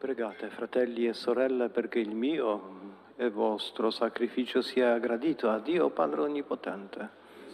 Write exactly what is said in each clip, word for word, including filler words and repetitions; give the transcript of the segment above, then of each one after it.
Pregate, fratelli e sorelle, perché il mio e vostro sacrificio sia gradito a Dio Padre Onnipotente.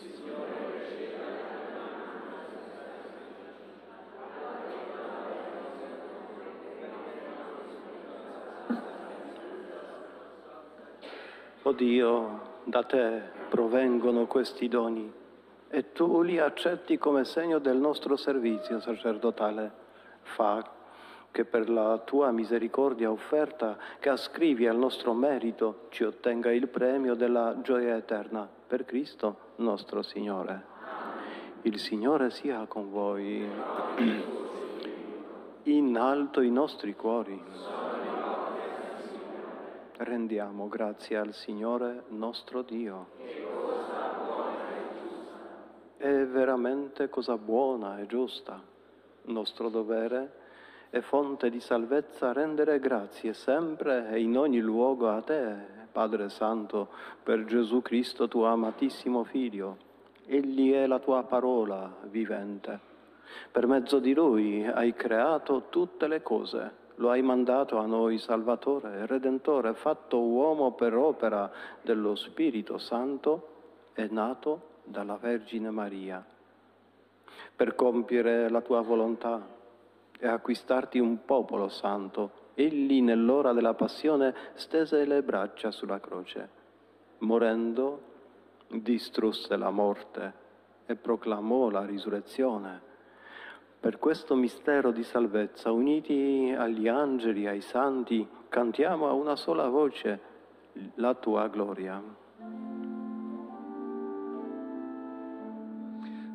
O Dio, da te provengono questi doni e tu li accetti come segno del nostro servizio sacerdotale. Fa che per la tua misericordia offerta, che ascrivi al nostro merito, ci ottenga il premio della gioia eterna. Per Cristo nostro Signore. Il Signore sia con voi. In alto i nostri cuori. Rendiamo grazie al Signore nostro Dio. È veramente cosa buona e giusta, nostro dovere e fonte di salvezza rendere grazie sempre e in ogni luogo a te, Padre Santo, per Gesù Cristo, tuo amatissimo Figlio. Egli è la tua parola vivente. Per mezzo di Lui hai creato tutte le cose, lo hai mandato a noi Salvatore e Redentore, fatto uomo per opera dello Spirito Santo e nato dalla Vergine Maria, per compiere la tua volontà e acquistarti un popolo santo. Egli nell'ora della passione stese le braccia sulla croce. Morendo, distrusse la morte e proclamò la risurrezione. Per questo mistero di salvezza, uniti agli angeli e ai santi, cantiamo a una sola voce la tua gloria.